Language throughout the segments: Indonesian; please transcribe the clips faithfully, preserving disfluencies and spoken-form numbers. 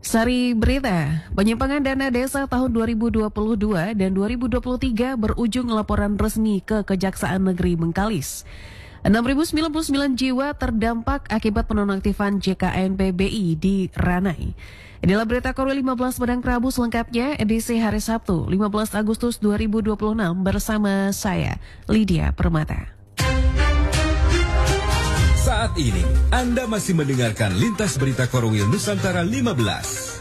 Sari berita, penyimpangan dana desa tahun dua ribu dua puluh dua dan dua ribu dua puluh tiga berujung laporan resmi ke Kejaksaan Negeri Bengkalis. enam ribu sembilan puluh sembilan jiwa terdampak akibat penonaktifan J K N P B I di Ranai. Inilah berita Korwil lima belas Padang Prabu selengkapnya edisi hari Sabtu lima belas Agustus dua ribu dua puluh enam bersama saya, Lydia Permata. Saat ini, Anda masih mendengarkan Lintas Berita Korwil Nusantara lima belas.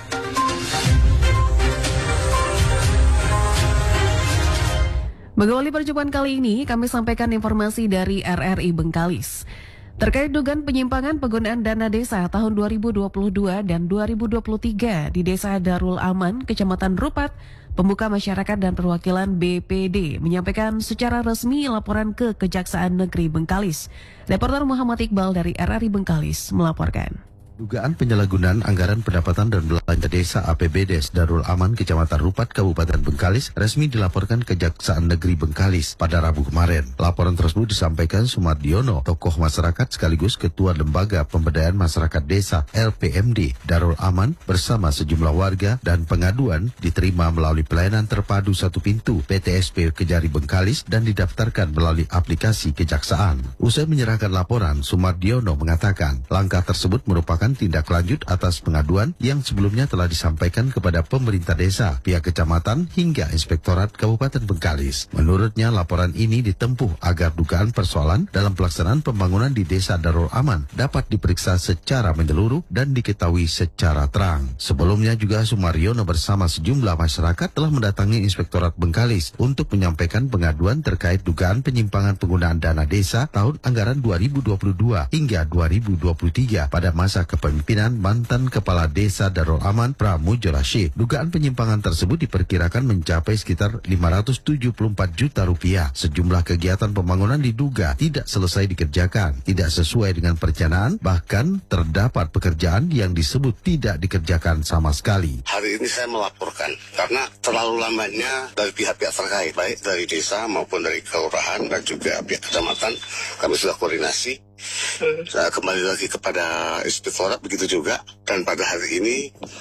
Mengawali perjumpaan kali ini, kami sampaikan informasi dari R R I Bengkalis. Terkait dugaan penyimpangan penggunaan dana desa tahun dua ribu dua puluh dua dan dua ribu dua puluh tiga di Desa Darul Aman, Kecamatan Rupat, Pemuka Masyarakat dan Perwakilan B P D menyampaikan secara resmi laporan ke Kejaksaan Negeri Bengkalis. Reporter Muhammad Iqbal dari R R I Bengkalis melaporkan. Dugaan penyalahgunaan anggaran pendapatan dan belanja desa A P B D S Darul Aman Kecamatan Rupat Kabupaten Bengkalis resmi dilaporkan Kejaksaan Negeri Bengkalis pada Rabu kemarin. Laporan tersebut disampaikan Sumardiono, tokoh masyarakat sekaligus Ketua Lembaga Pemberdayaan Masyarakat Desa L P M D Darul Aman bersama sejumlah warga, dan pengaduan diterima melalui pelayanan terpadu satu pintu P T S P Kejari Bengkalis dan didaftarkan melalui aplikasi Kejaksaan. Usai menyerahkan laporan, Sumardiono mengatakan langkah tersebut merupakan tindak lanjut atas pengaduan yang sebelumnya telah disampaikan kepada pemerintah desa, pihak kecamatan hingga Inspektorat Kabupaten Bengkalis. Menurutnya, laporan ini ditempuh agar dugaan persoalan dalam pelaksanaan pembangunan di Desa Darul Aman dapat diperiksa secara menyeluruh dan diketahui secara terang. Sebelumnya juga Sumaryono bersama sejumlah masyarakat telah mendatangi Inspektorat Bengkalis untuk menyampaikan pengaduan terkait dugaan penyimpangan penggunaan dana desa tahun anggaran dua ribu dua puluh dua hingga dua ribu dua puluh tiga pada masa kepemimpinan mantan Kepala Desa Darul Aman Pramujo Rashid. Dugaan penyimpangan tersebut diperkirakan mencapai sekitar lima ratus tujuh puluh empat juta rupiah. Sejumlah kegiatan pembangunan diduga tidak selesai dikerjakan, tidak sesuai dengan perencanaan, bahkan terdapat pekerjaan yang disebut tidak dikerjakan sama sekali. Hari ini saya melaporkan karena terlalu lamanya dari pihak-pihak terkait, baik dari desa maupun dari kelurahan dan juga pihak kecamatan. Kami sudah koordinasi. Saya kembali lagi kepada inspektorat, begitu juga. Dan pada hari ini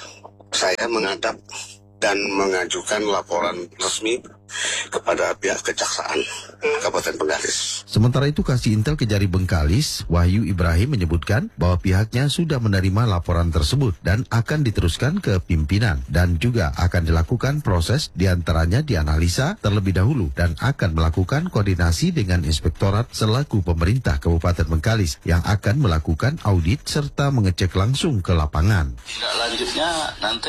saya menghadap dan mengajukan laporan resmi kepada pihak Kejaksaan Kabupaten Bengkalis. Sementara itu, Kasih Intel Kejari Bengkalis, Wahyu Ibrahim, menyebutkan bahwa pihaknya sudah menerima laporan tersebut dan akan diteruskan ke pimpinan, dan juga akan dilakukan proses diantaranya dianalisa terlebih dahulu dan akan melakukan koordinasi dengan Inspektorat selaku pemerintah Kabupaten Bengkalis yang akan melakukan audit serta mengecek langsung ke lapangan. Tidak lanjutnya nanti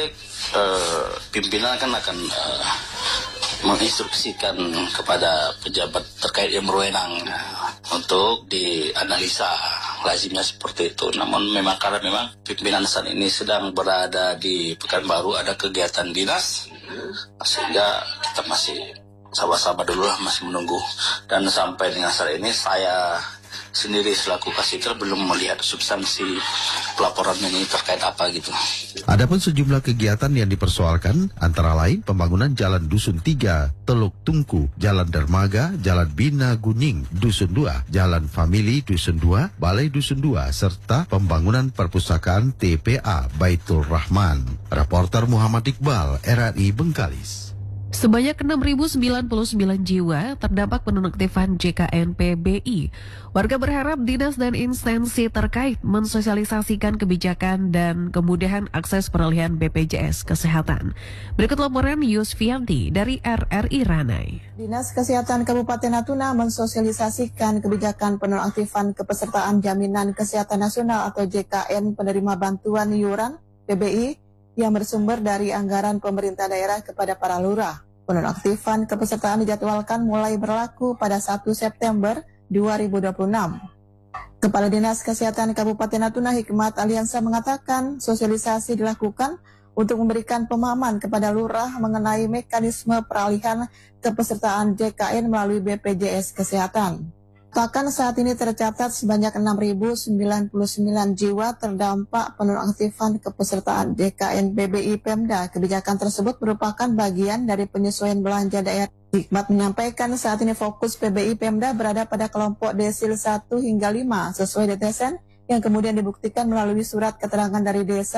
uh, pimpinan kan akan uh, menginstruksikan kepada pejabat terkait yang berwenang untuk dianalisa, lazimnya seperti itu. Namun memang karena memang pimpinan saat ini sedang berada di Pekanbaru, ada kegiatan dinas, sehingga kita masih sabar-sabar dulu lah, masih menunggu. Dan sampai dengan saat ini saya sendiri selaku Kasitel belum melihat substansi pelaporan ini terkait apa gitu. Adapun sejumlah kegiatan yang dipersoalkan antara lain pembangunan Jalan Dusun tiga, Teluk Tungku, Jalan Dermaga, Jalan Bina Guning, Dusun dua, Jalan Famili Dusun dua, Balai Dusun dua, serta pembangunan perpustakaan T P A Baitul Rahman. Reporter Muhammad Iqbal, R R I Bengkalis. Sebanyak enam ribu sembilan puluh sembilan jiwa terdampak penonaktifan J K N P B I. Warga berharap dinas dan instansi terkait mensosialisasikan kebijakan dan kemudahan akses peralihan B P J S Kesehatan. Berikut laporan Yusfianti dari R R I Ranai. Dinas Kesehatan Kabupaten Natuna mensosialisasikan kebijakan penonaktifan kepesertaan Jaminan Kesehatan Nasional atau J K N penerima bantuan iuran P B I yang bersumber dari anggaran pemerintah daerah kepada para lurah. Penonaktifan kepesertaan dijadwalkan mulai berlaku pada satu September dua ribu dua puluh enam. Kepala Dinas Kesehatan Kabupaten Natuna Hikmat Aliansa mengatakan sosialisasi dilakukan untuk memberikan pemahaman kepada lurah mengenai mekanisme peralihan kepesertaan J K N melalui B P J S Kesehatan. Bahkan saat ini tercatat sebanyak enam ribu sembilan puluh sembilan jiwa terdampak penonaktifan kepesertaan J K N P B I Pemda. Kebijakan tersebut merupakan bagian dari penyesuaian belanja daerah. Hikmat menyampaikan saat ini fokus P B I Pemda berada pada kelompok desil satu hingga lima sesuai D T S N yang kemudian dibuktikan melalui surat keterangan dari desa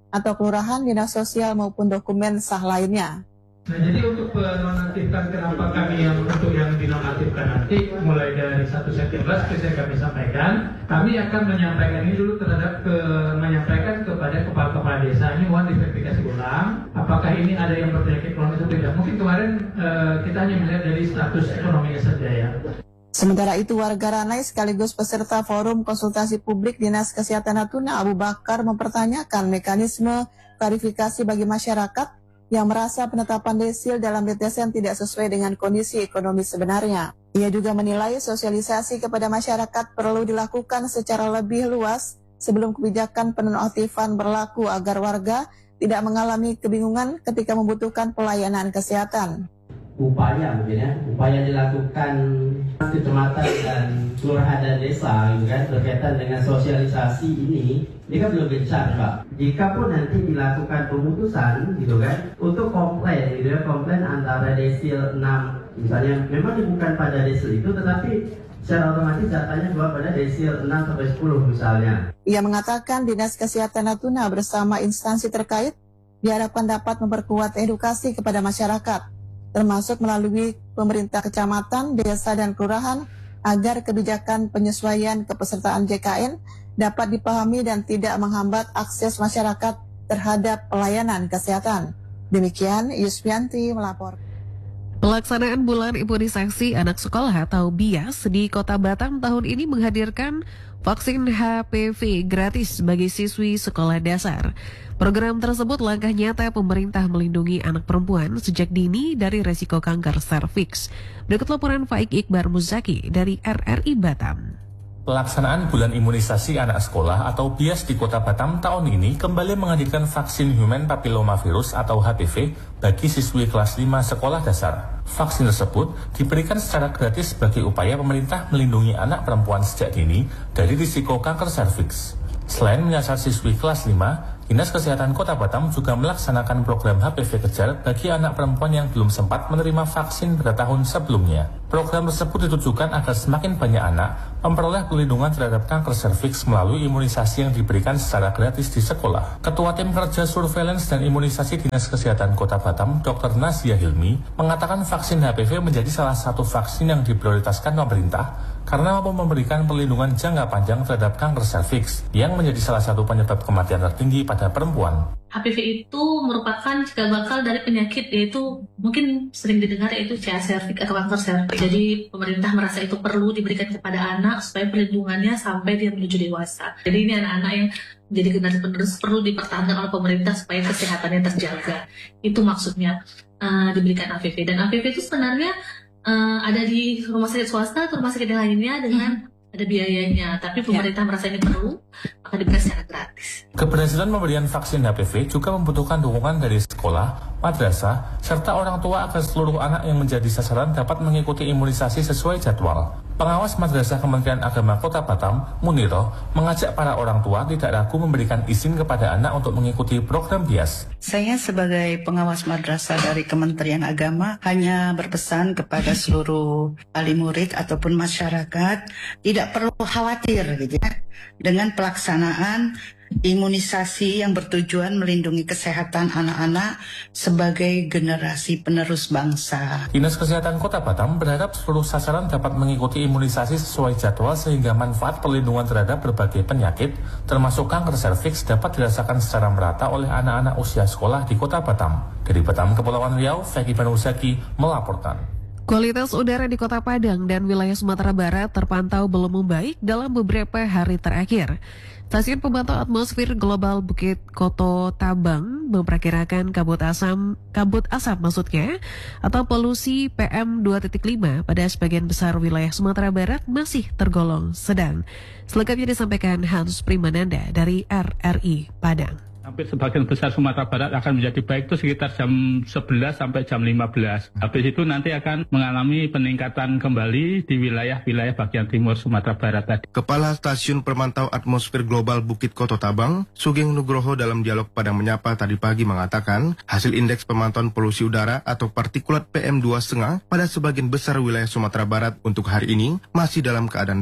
atau kelurahan, dinas sosial maupun dokumen sah lainnya. Nah, jadi untuk penonaktifkan, kenapa kami yang untuk yang dinonaktifkan nanti mulai dari satu September seperti kami sampaikan, kami akan menyampaikan ini dulu terhadap ke, menyampaikan kepada kepala-kepala desa. Ini mohon diverifikasi ulang apakah ini ada yang berpenyakit kronis atau tidak. Mungkin kemarin eh, kita hanya melihat dari status ekonominya saja ya. Sementara itu, warga Ranai sekaligus peserta forum konsultasi publik Dinas Kesehatan Natuna, Abu Bakar, mempertanyakan mekanisme klarifikasi bagi masyarakat yang merasa penetapan desil dalam D T S N tidak sesuai dengan kondisi ekonomi sebenarnya. Ia juga menilai sosialisasi kepada masyarakat perlu dilakukan secara lebih luas sebelum kebijakan penonaktifan berlaku agar warga tidak mengalami kebingungan ketika membutuhkan pelayanan kesehatan. Upaya mungkin ya, upaya dilakukan kecamatan dan kelurahan dan desa gitu kan, berkaitan dengan sosialisasi ini, ini kan belum gencar Pak. Jika pun nanti dilakukan pemutusan gitu kan, untuk komplain gitu ya, komplain antara desil enam misalnya, memang bukan pada desil itu, tetapi secara otomatis datanya keluar pada desil enam sampai sepuluh misalnya. Ia mengatakan Dinas Kesehatan Natuna bersama instansi terkait diharapkan dapat memperkuat edukasi kepada masyarakat, termasuk melalui pemerintah kecamatan, desa, dan kelurahan agar kebijakan penyesuaian kepesertaan J K N dapat dipahami dan tidak menghambat akses masyarakat terhadap pelayanan kesehatan. Demikian Yusfianti melapor. Pelaksanaan bulan imunisasi anak sekolah atau B I A S di Kota Batam tahun ini menghadirkan vaksin H P V gratis bagi siswi sekolah dasar. Program tersebut langkah nyata pemerintah melindungi anak perempuan sejak dini dari resiko kanker serviks. Berikut laporan Faik Iqbar Muzaki dari R R I Batam. Pelaksanaan bulan imunisasi anak sekolah atau B I A S di Kota Batam tahun ini kembali menghadirkan vaksin Human Papillomavirus atau H P V bagi siswi kelas lima sekolah dasar. Vaksin tersebut diberikan secara gratis sebagai upaya pemerintah melindungi anak perempuan sejak dini dari risiko kanker serviks. Selain menyasar siswi kelas lima, Dinas Kesehatan Kota Batam juga melaksanakan program H P V Kejar bagi anak perempuan yang belum sempat menerima vaksin pada tahun sebelumnya. Program tersebut ditujukan agar semakin banyak anak memperoleh perlindungan terhadap kanker serviks melalui imunisasi yang diberikan secara gratis di sekolah. Ketua Tim Kerja Surveillance dan Imunisasi Dinas Kesehatan Kota Batam, Dokter Nasia Hilmi, mengatakan vaksin H P V menjadi salah satu vaksin yang diprioritaskan pemerintah karena mampu memberikan perlindungan jangka panjang terhadap kanker serviks yang menjadi salah satu penyebab kematian tertinggi pada perempuan. H P V itu merupakan cikal bakal dari penyakit, yaitu mungkin sering didengar yaitu C A serviks atau kanker serviks. Jadi pemerintah merasa itu perlu diberikan kepada anak supaya perlindungannya sampai dia menuju dewasa. Jadi ini anak-anak yang jadi generasi penerus perlu dipertahankan oleh pemerintah supaya kesehatannya terjaga. Itu maksudnya uh, diberikan H P V. Dan H P V itu sebenarnya uh, ada di rumah sakit swasta atau rumah sakit yang lainnya dengan ada biayanya, tapi pemerintah ya. merasa ini perlu, maka diberikan secara gratis. Keberhasilan pemberian vaksin H P V juga membutuhkan dukungan dari sekolah, madrasah, serta orang tua agar seluruh anak yang menjadi sasaran dapat mengikuti imunisasi sesuai jadwal. Pengawas Madrasah Kementerian Agama Kota Batam, Muniroh, mengajak para orang tua tidak ragu memberikan izin kepada anak untuk mengikuti program B I A S. Saya sebagai pengawas madrasah dari Kementerian Agama hanya berpesan kepada seluruh wali murid ataupun masyarakat tidak perlu khawatir gitu ya dengan pelaksanaan imunisasi yang bertujuan melindungi kesehatan anak-anak sebagai generasi penerus bangsa. Dinas Kesehatan Kota Batam berharap seluruh sasaran dapat mengikuti imunisasi sesuai jadwal sehingga manfaat perlindungan terhadap berbagai penyakit, termasuk kanker serviks, dapat dirasakan secara merata oleh anak-anak usia sekolah di Kota Batam. Dari Batam, Kepulauan Riau, Faik Iqbar Muzaki melaporkan. Kualitas udara di Kota Padang dan wilayah Sumatera Barat terpantau belum membaik dalam beberapa hari terakhir. Stasiun Pemantau Atmosfer Global Bukit Koto Tabang memperkirakan kabut asam, kabut asap maksudnya, atau polusi P M dua titik lima pada sebagian besar wilayah Sumatera Barat masih tergolong sedang. Selengkapnya disampaikan Hans Primananda dari R R I Padang. Hampir sebagian besar Sumatera Barat akan menjadi baik itu sekitar jam sebelas sampai jam lima belas. Habis itu nanti akan mengalami peningkatan kembali di wilayah-wilayah bagian timur Sumatera Barat tadi. Kepala Stasiun Pemantau Atmosfer Global Bukit Koto Tabang, Sugeng Nugroho dalam dialog Padang Menyapa tadi pagi mengatakan, hasil indeks pemantauan polusi udara atau partikulat P M dua koma lima pada sebagian besar wilayah Sumatera Barat untuk hari ini masih dalam keadaan baik.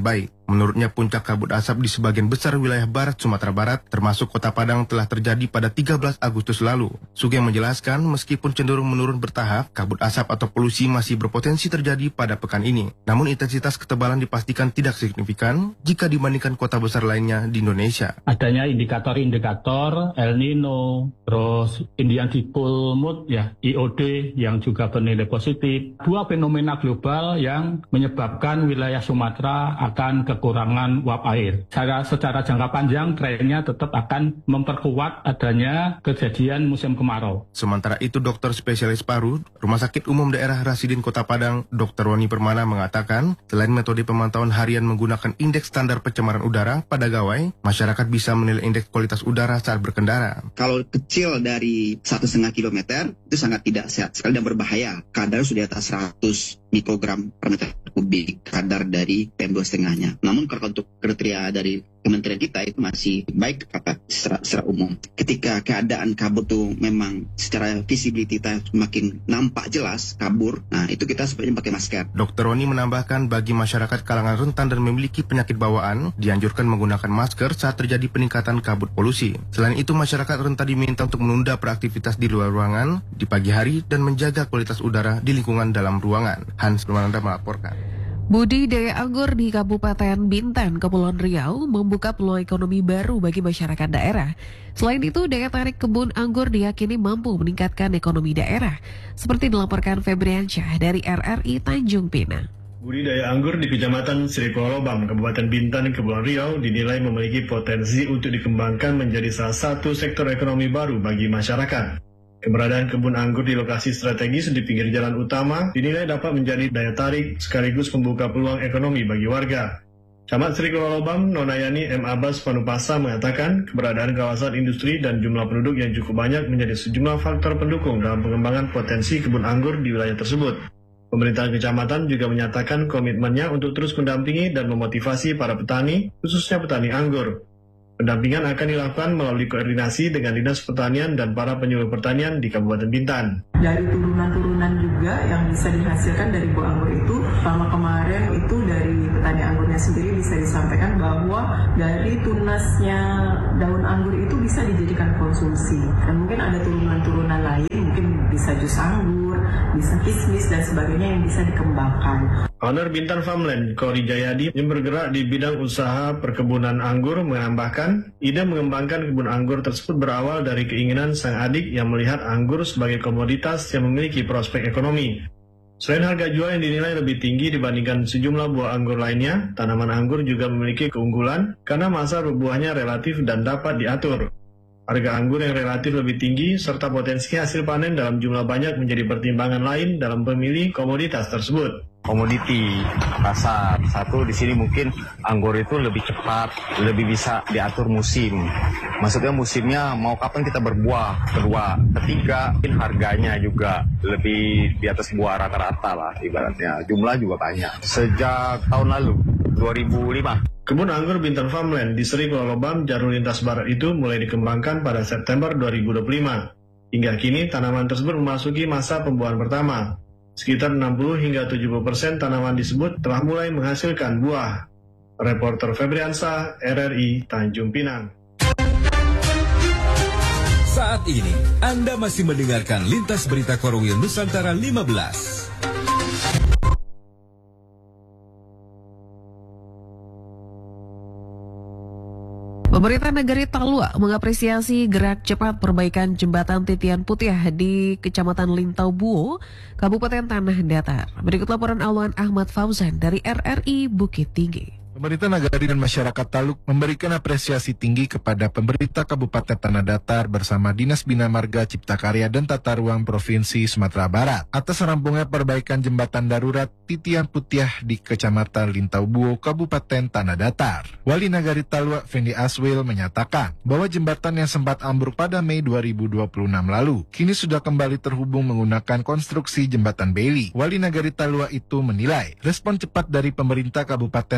Menurutnya puncak kabut asap di sebagian besar wilayah barat Sumatera Barat, termasuk Kota Padang, telah terjadi pada tiga belas Agustus lalu. Sugeng menjelaskan, meskipun cenderung menurun bertahap, kabut asap atau polusi masih berpotensi terjadi pada pekan ini. Namun intensitas ketebalan dipastikan tidak signifikan jika dibandingkan kota besar lainnya di Indonesia. Adanya indikator-indikator El Nino, terus Indian Dipole Mood, ya, I O D yang juga bernilai positif. Dua fenomena global yang menyebabkan wilayah Sumatera akan kekurangan uap air. Secara, secara jangka panjang, trennya tetap akan memperkuat adanya kejadian musim kemarau. Sementara itu, dokter spesialis paru Rumah Sakit Umum Daerah Rasidin Kota Padang, dokter Roni Permana mengatakan, selain metode pemantauan harian menggunakan indeks standar pencemaran udara pada gawai, masyarakat bisa menilai indeks kualitas udara saat berkendara. Kalau kecil dari satu setengah kilometer, itu sangat tidak sehat sekali dan berbahaya. Kadar sudah di atas seratus mikrogram per meter kubik, kadar dari P M dua lima nya. Namun kalau untuk kriteria dari kementerian kita itu masih baik kata secara, secara umum. Ketika keadaan kabut itu memang secara visibility kita semakin nampak jelas kabur, nah itu kita sebaiknya pakai masker. dokter Roni menambahkan bagi masyarakat kalangan rentan dan memiliki penyakit bawaan, dianjurkan menggunakan masker saat terjadi peningkatan kabut polusi. Selain itu, masyarakat rentan diminta untuk menunda beraktivitas di luar ruangan di pagi hari dan menjaga kualitas udara di lingkungan dalam ruangan. Hans Permananda melaporkan. Budidaya anggur di Kabupaten Bintan, Kepulauan Riau membuka peluang ekonomi baru bagi masyarakat daerah. Selain itu, daya tarik kebun anggur diyakini mampu meningkatkan ekonomi daerah, seperti dilaporkan Febriansyah dari R R I Tanjung Pinang. Budidaya anggur di Kecamatan Sri Kolobam, Kabupaten Bintan, Kepulauan Riau dinilai memiliki potensi untuk dikembangkan menjadi salah satu sektor ekonomi baru bagi masyarakat. Keberadaan kebun anggur di lokasi strategis di pinggir jalan utama dinilai dapat menjadi daya tarik sekaligus membuka peluang ekonomi bagi warga. Camat Sri Kolobam, Nonayani M. Abbas Panupasa mengatakan keberadaan kawasan industri dan jumlah penduduk yang cukup banyak menjadi sejumlah faktor pendukung dalam pengembangan potensi kebun anggur di wilayah tersebut. Pemerintah kecamatan juga menyatakan komitmennya untuk terus mendampingi dan memotivasi para petani, khususnya petani anggur. Pendampingan akan dilakukan melalui koordinasi dengan Dinas Pertanian dan para penyuluh pertanian di Kabupaten Bintan. Dari turunan-turunan juga yang bisa dihasilkan dari buah anggur itu, selama kemarin itu dari petani anggurnya sendiri bisa disampaikan bahwa dari tunasnya daun anggur itu bisa dijadikan konsumsi. Dan mungkin ada turunan-turunan lain, mungkin bisa jus anggur, bisa kismis dan sebagainya yang bisa dikembangkan. Owner Bintan Farmland, Kori Jayadi, yang bergerak di bidang usaha perkebunan anggur menambahkan, ide mengembangkan kebun anggur tersebut berawal dari keinginan sang adik yang melihat anggur sebagai komoditas yang memiliki prospek ekonomi. Selain harga jual yang dinilai lebih tinggi dibandingkan sejumlah buah anggur lainnya, tanaman anggur juga memiliki keunggulan karena masa berbuahnya relatif dan dapat diatur. Harga anggur yang relatif lebih tinggi serta potensi hasil panen dalam jumlah banyak menjadi pertimbangan lain dalam memilih komoditas tersebut. Komoditi pasar satu di sini mungkin anggur itu lebih cepat, lebih bisa diatur musim. Maksudnya musimnya mau kapan kita berbuah. Kedua, ketiga mungkin harganya juga lebih di atas buah rata-rata lah ibaratnya. Jumlah juga banyak. Sejak tahun lalu dua ribu lima. Kebun anggur Bintan Farmland di Sri Kolobam, Jalur Lintas Barat itu mulai dikembangkan pada September dua ribu dua puluh lima. Hingga kini tanaman tersebut memasuki masa pembuahan pertama. Sekitar enam puluh hingga tujuh puluh persen tanaman disebut telah mulai menghasilkan buah. Reporter Febriansyah, R R I Tanjung Pinang. Saat ini, Anda masih mendengarkan Lintas Berita Korwil Nusantara lima belas. Pemerintah Negeri Talua mengapresiasi gerak cepat perbaikan jembatan Titian Putih di Kecamatan Lintau Buo, Kabupaten Tanah Datar. Berikut laporan Awan Ahmad Fauzan dari R R I Bukit Tinggi. Pemerintah Nagari dan masyarakat Taluk memberikan apresiasi tinggi kepada pemerintah Kabupaten Tanah Datar bersama Dinas Bina Marga Cipta Karya dan Tata Ruang Provinsi Sumatera Barat atas rampungnya perbaikan jembatan darurat Titian Putih di Kecamatan Lintau Buo, Kabupaten Tanah Datar. Wali Nagari Talua Fendi Aswil menyatakan bahwa jembatan yang sempat ambruk pada Mei dua ribu dua puluh enam lalu kini sudah kembali terhubung menggunakan konstruksi jembatan Bailey. Wali Nagari Talua itu menilai respon cepat dari pemerintah Kabupaten Tanah Datar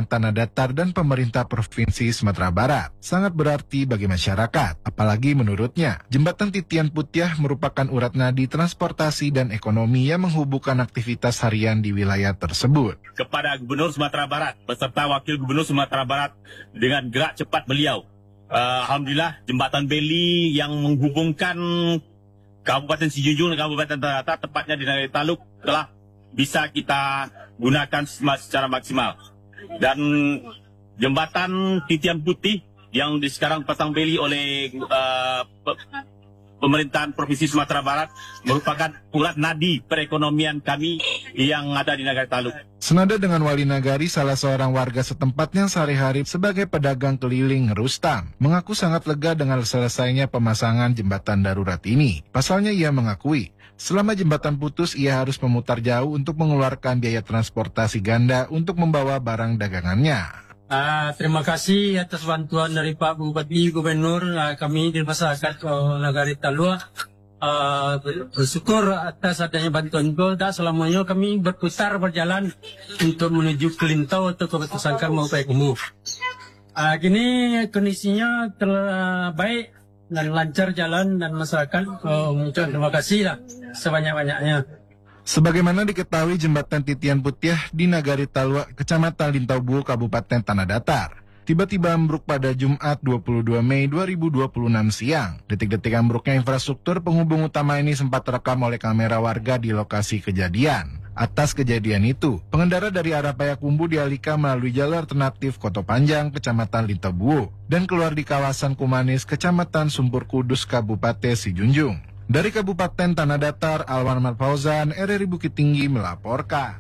Datar dan pemerintah Provinsi Sumatera Barat. Sangat berarti bagi masyarakat, apalagi menurutnya, Jembatan Titian Putiah merupakan urat nadi transportasi dan ekonomi yang menghubungkan aktivitas harian di wilayah tersebut. Kepada Gubernur Sumatera Barat beserta Wakil Gubernur Sumatera Barat dengan gerak cepat beliau, uh, Alhamdulillah Jembatan Beli yang menghubungkan Kabupaten Sijunjung dan Kabupaten Tanah Datar, tepatnya di Nagari Taluk, telah bisa kita gunakan secara maksimal. Dan Jembatan Titian Putih yang di sekarang pasang beli oleh uh, pemerintahan Provinsi Sumatera Barat merupakan urat nadi perekonomian kami yang ada di Nagari Taluk. Senada dengan Wali Nagari, salah seorang warga setempat yang sehari-hari sebagai pedagang keliling, Rustam, mengaku sangat lega dengan selesainya pemasangan jembatan darurat ini. Pasalnya ia mengakui, selama jembatan putus ia harus memutar jauh untuk mengeluarkan biaya transportasi ganda untuk membawa barang dagangannya. Uh, terima kasih atas bantuan dari Pak Bupati, Gubernur, uh, kami di masyarakat uh, Nagari Taluk uh, bersyukur atas adanya bantuan itu. Dan selamanya kami berputar berjalan untuk menuju ke Lintau atau ke Batu Sangkar maupun Payakumbuh. Uh, kini kondisinya telah baik dan lancar jalan dan masyarakat uh, mengucapkan terima kasih lah sebanyak-banyaknya. Sebagaimana diketahui, Jembatan Titian Putiah di Nagari Taluk, Kecamatan Lintau Buo, Kabupaten Tanah Datar, tiba-tiba ambruk pada Jumat dua puluh dua Mei dua ribu dua puluh enam siang. Detik-detik ambruknya infrastruktur penghubung utama ini sempat terekam oleh kamera warga di lokasi kejadian. Atas kejadian itu, pengendara dari arah Payakumbuh dialihkan melalui jalur alternatif Koto Panjang, Kecamatan Lintau Buo, dan keluar di kawasan Kumanis, Kecamatan Sumpur Kudus, Kabupaten Sijunjung. Dari Kabupaten Tanah Datar, Alwan Marfauzan, R R I Bukit Tinggi melaporkan.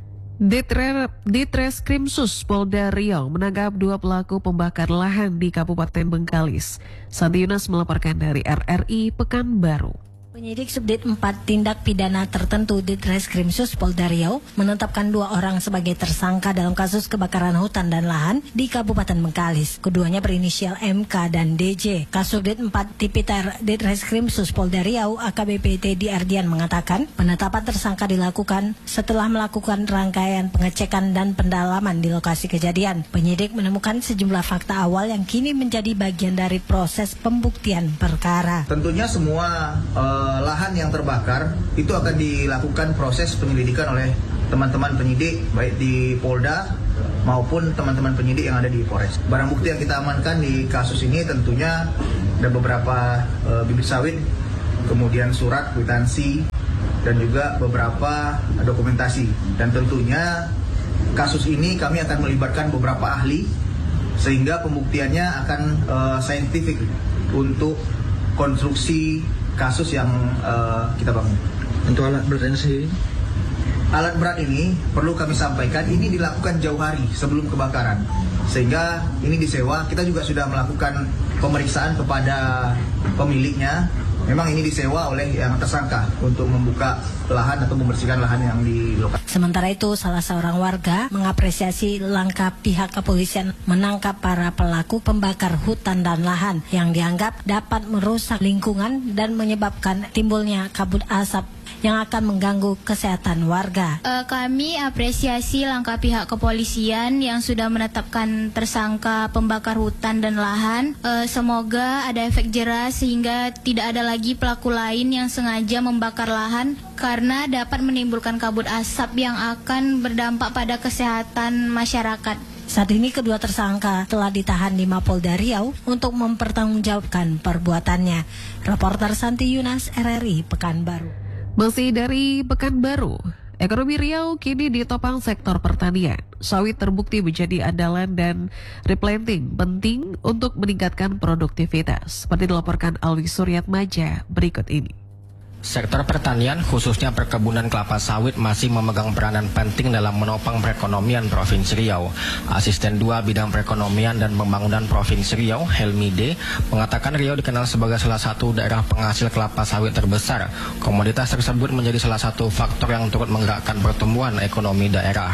Ditreskrimsus Polda Riau menangkap dua pelaku pembakar lahan di Kabupaten Bengkalis. Santi Yunas melaporkan dari R R I Pekanbaru. Penyidik Subdit empat Tindak Pidana Tertentu Ditreskrimsus Polda Riau menetapkan dua orang sebagai tersangka dalam kasus kebakaran hutan dan lahan di Kabupaten Bengkalis. Keduanya berinisial M K dan D J. Kasubdit empat Tipiter Ditreskrimsus Polda Riau A K B P Teddy Ardian mengatakan penetapan tersangka dilakukan setelah melakukan rangkaian pengecekan dan pendalaman di lokasi kejadian. Penyidik menemukan sejumlah fakta awal yang kini menjadi bagian dari proses pembuktian perkara. Tentunya semua uh... lahan yang terbakar itu akan dilakukan proses penyelidikan oleh teman-teman penyidik baik di Polda maupun teman-teman penyidik yang ada di Polres. Barang bukti yang kita amankan di kasus ini tentunya ada beberapa e, bibit sawit, kemudian surat kwitansi dan juga beberapa dokumentasi. Dan tentunya kasus ini kami akan melibatkan beberapa ahli sehingga pembuktiannya akan e, saintifik untuk konstruksi kasus yang uh, kita bangun. Untuk alat berat ini sendiri? Alat berat ini perlu kami sampaikan ini dilakukan jauh hari sebelum kebakaran. Sehingga ini disewa, kita juga sudah melakukan pemeriksaan kepada pemiliknya. Memang ini disewa oleh yang tersangka untuk membuka lahan atau membersihkan lahan yang di lokasi. Sementara itu, salah seorang warga mengapresiasi langkah pihak kepolisian menangkap para pelaku pembakar hutan dan lahan yang dianggap dapat merusak lingkungan dan menyebabkan timbulnya kabut asap yang akan mengganggu kesehatan warga. Uh, kami apresiasi langkah pihak kepolisian yang sudah menetapkan tersangka pembakar hutan dan lahan. Uh, semoga ada efek jerah sehingga tidak ada lagi pelaku lain yang sengaja membakar lahan karena dapat menimbulkan kabut asap yang akan berdampak pada kesehatan masyarakat. Saat ini kedua tersangka telah ditahan di Mapolda Riau untuk mempertanggungjawabkan perbuatannya. Reporter Santi Yunas, R R I Pekanbaru. Masih dari Pekanbaru, ekonomi Riau kini ditopang sektor pertanian. Sawit terbukti menjadi andalan dan replanting penting untuk meningkatkan produktivitas. Seperti dilaporkan Alwi Suryatmaja berikut ini. Sektor pertanian, khususnya perkebunan kelapa sawit, masih memegang peranan penting dalam menopang perekonomian Provinsi Riau. Asisten dua Bidang Perekonomian dan Pembangunan Provinsi Riau, Helmi D, mengatakan Riau dikenal sebagai salah satu daerah penghasil kelapa sawit terbesar. Komoditas tersebut menjadi salah satu faktor yang turut menggerakkan pertumbuhan ekonomi daerah.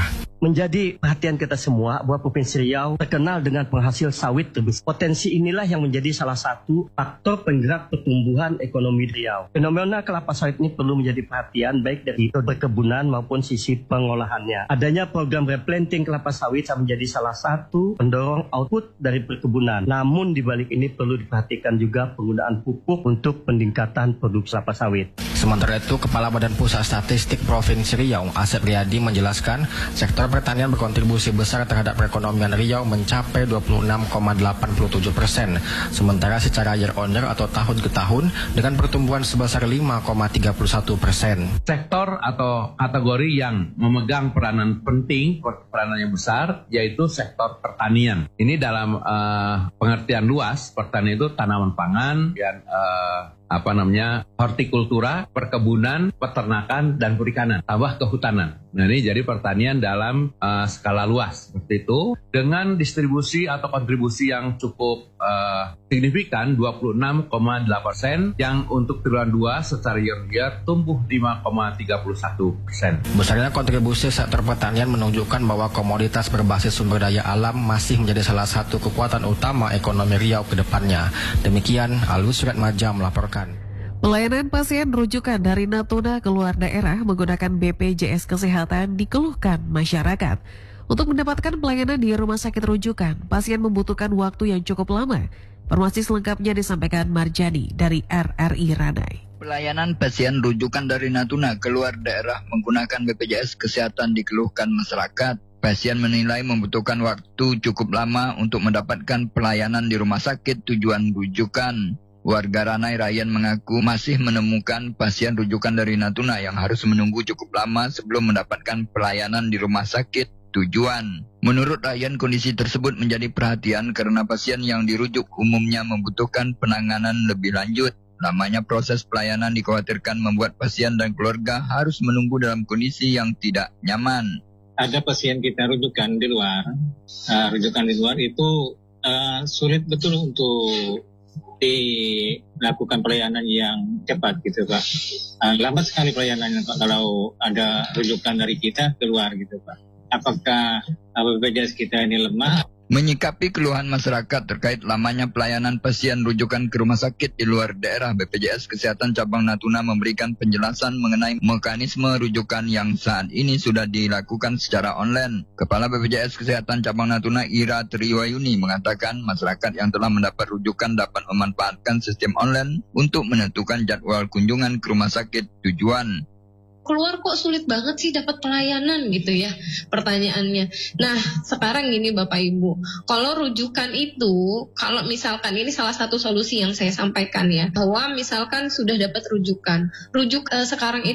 menjadi perhatian kita semua bahwa Provinsi Riau terkenal dengan penghasil sawit terbesar. Potensi inilah yang menjadi salah satu faktor penggerak pertumbuhan ekonomi Riau. Fenomena kelapa sawit ini perlu menjadi perhatian baik dari perkebunan maupun sisi pengolahannya. Adanya program replanting kelapa sawit menjadi salah satu pendorong output dari perkebunan. Namun di balik ini perlu diperhatikan juga penggunaan pupuk untuk peningkatan produksi kelapa sawit. Sementara itu, Kepala Badan Pusat Statistik Provinsi Riau, Asep Riyadi menjelaskan, sektor pertanian berkontribusi besar terhadap perekonomian Riau mencapai dua puluh enam koma delapan tujuh persen, sementara secara year on year atau tahun ke tahun dengan pertumbuhan sebesar lima koma tiga satu persen. Sektor atau kategori yang memegang peranan penting, peranan yang besar, yaitu sektor pertanian. Ini dalam uh, pengertian luas, pertanian itu tanaman pangan, dan uh, apa namanya hortikultura, perkebunan, peternakan, dan perikanan, tambah kehutanan. Nah ini jadi pertanian dalam uh, skala luas seperti itu, dengan distribusi atau kontribusi yang cukup uh, signifikan dua puluh enam koma delapan persen, yang untuk triwulan dua secara year on year tumbuh lima koma tiga satu persen. Besarnya kontribusi sektor pertanian menunjukkan bahwa komoditas berbasis sumber daya alam masih menjadi salah satu kekuatan utama ekonomi Riau ke depannya. Demikian Alus Suratmaja melaporkan. Pelayanan pasien rujukan dari Natuna ke luar daerah menggunakan B P J S Kesehatan dikeluhkan masyarakat. Untuk mendapatkan pelayanan di rumah sakit rujukan, pasien membutuhkan waktu yang cukup lama. Informasi selengkapnya disampaikan Marjani dari R R I Ranai. Pelayanan pasien rujukan dari Natuna ke luar daerah menggunakan B P J S Kesehatan dikeluhkan masyarakat. Pasien menilai membutuhkan waktu cukup lama untuk mendapatkan pelayanan di rumah sakit tujuan rujukan. Warga Ranai Ryan mengaku masih menemukan pasien rujukan dari Natuna yang harus menunggu cukup lama sebelum mendapatkan pelayanan di rumah sakit tujuan. Menurut Ryan, kondisi tersebut menjadi perhatian karena pasien yang dirujuk umumnya membutuhkan penanganan lebih lanjut. Lamanya proses pelayanan dikhawatirkan membuat pasien dan keluarga harus menunggu dalam kondisi yang tidak nyaman. Ada pasien kita rujukan di luar, uh, rujukan di luar itu uh, sulit betul untuk dilakukan pelayanan yang cepat gitu Pak. Uh, lambat sekali pelayanannya Pak kalau ada rujukan dari kita keluar gitu Pak. Apakah B P J S kita ini lemah? Menyikapi keluhan masyarakat terkait lamanya pelayanan pasien rujukan ke rumah sakit di luar daerah, B P J S Kesehatan Cabang Natuna memberikan penjelasan mengenai mekanisme rujukan yang saat ini sudah dilakukan secara online. Kepala B P J S Kesehatan Cabang Natuna Ira Triwayuni mengatakan masyarakat yang telah mendapat rujukan dapat memanfaatkan sistem online untuk menentukan jadwal kunjungan ke rumah sakit tujuan. Keluar kok sulit banget sih dapat pelayanan gitu ya pertanyaannya. Nah sekarang gini Bapak Ibu, kalau rujukan itu, kalau misalkan ini salah satu solusi yang saya sampaikan ya, bahwa misalkan sudah dapat rujukan, rujuk eh, sekarang itu